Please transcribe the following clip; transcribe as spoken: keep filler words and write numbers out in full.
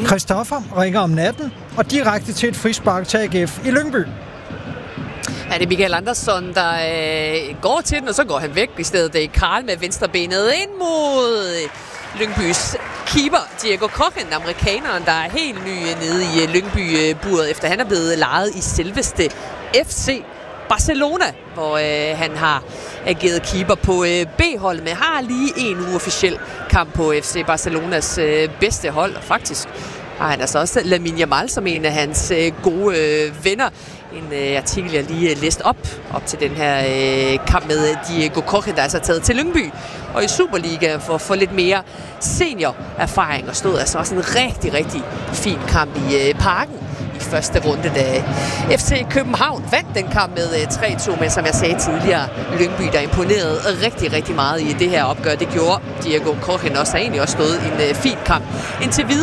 Christoffer ringer om natten og direkte til et frispark til A G F i Lyngby. Ja, det er Michael Andersson, der øh, går til den, og så går han væk. I stedet det er Karl med venstrebenet ind mod Lyngbys keeper, Diego Kochen, amerikaneren, der er helt ny nede i Lyngby-buret, efter han er blevet lejet i selveste F C Barcelona, hvor øh, han har ageret keeper på øh, B-holdet, men har lige en uofficiel kamp på F C Barcelonas øh, bedste hold, og faktisk har han altså også Lamine Yamal som en af hans øh, gode øh, venner. En øh, artikel, jeg lige øh, læste op, op til den her øh, kamp med Diego Kochen, der altså er taget til Lyngby og i Superliga for at få lidt mere senior-erfaring, og stod altså også en rigtig, rigtig fin kamp i øh, Parken i første runde, da F C København vandt den kamp med øh, tre to, men som jeg sagde tidligere, Lyngby, der imponerede rigtig, rigtig meget i det her opgør. Det gjorde Diego Kochen også, har egentlig også stået en øh, fin kamp indtil videre.